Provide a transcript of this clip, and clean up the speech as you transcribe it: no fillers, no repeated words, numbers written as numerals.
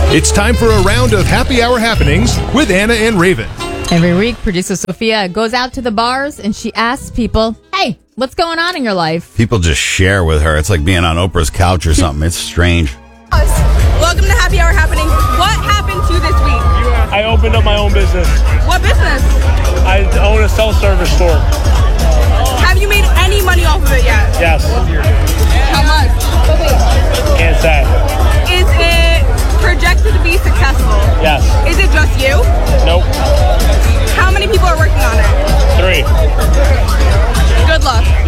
It's time for a round of happy hour happenings with Anna and Raven. Every week, producer Sophia goes out to the bars and she asks people, hey, what's going on in your life? People just share with her. It's like being on Oprah's couch or something. It's strange. Welcome to Happy Hour Happenings. What happened to you this week? I opened up my own business. What business? I own a self-service store. Have you made any money off of it yet? Yes. How much? Can't say. Is it projected to be successful? Yes. Is it just you? Nope. How many people are working on it? 3. Good luck.